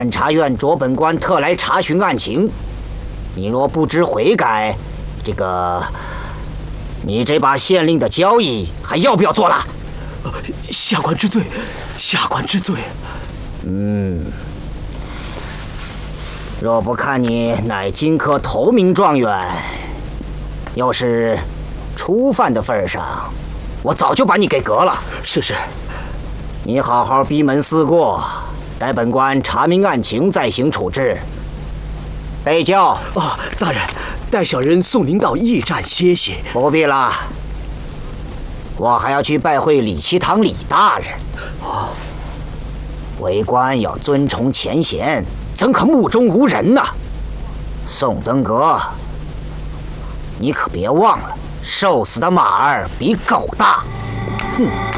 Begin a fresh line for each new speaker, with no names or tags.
监察院着本官特来查询案情，你若不知悔改，你这把县令的交椅还要不要做了？
下官知罪，下官知罪。
若不看你乃金科头名状元，又是初犯的份上，我早就把你给革了。
是。
你好好闭门思过。待本官查明案情，再行处置。备轿。
大人，待小人送您到驿站歇息。
不必了，我还要去拜会李其堂李大人。为官要尊崇前贤，怎可目中无人呢？宋登阁，你可别忘了，瘦死的马儿比狗大。哼！